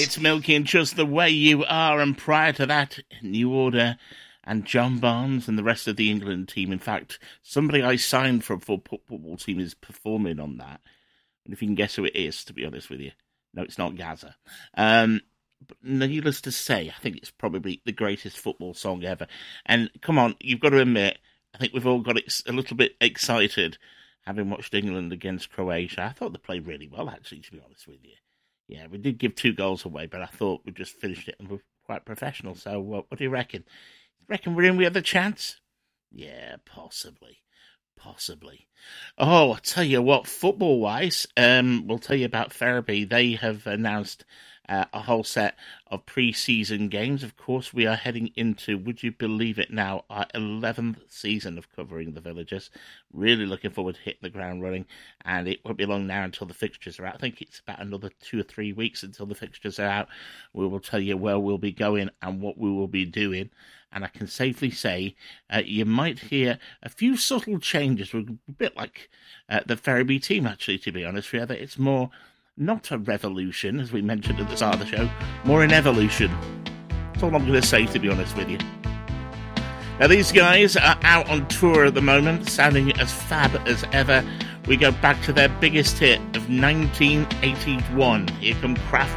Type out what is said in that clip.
It's Milky and Just the Way You Are, and prior to that, New Order and John Barnes and the rest of the England team. In fact, somebody I signed for a football team is performing on that. And if you can guess who it is, to be honest with you. No, it's not Gaza. But needless to say, I think it's probably the greatest football song ever. And come on, you've got to admit, I think we've all got a little bit excited having watched England against Croatia. I thought they played really well, actually, to be honest with you. Yeah, we did give 2 goals away, but I thought we just finished it and we're quite professional. So what do you reckon? Reckon we're in with a chance? Yeah, possibly. Oh, I'll tell you what, football-wise, we'll tell you about Ferriby. They have announced a whole set of pre-season games. Of course, we are heading into, would you believe it now, our 11th season of covering the Villagers. Really looking forward to hitting the ground running, and it won't be long now until the fixtures are out. I think it's about another 2 or 3 weeks until the fixtures are out. We will tell you where we'll be going and what we will be doing. And I can safely say you might hear a few subtle changes. We're a bit like the Ferriby team, actually, to be honest with you. It's more not a revolution, as we mentioned at the start of the show, more an evolution. That's all I'm going to say, to be honest with you. Now, these guys are out on tour at the moment, sounding as fab as ever. We go back to their biggest hit of 1981. Here come Kraftwerk.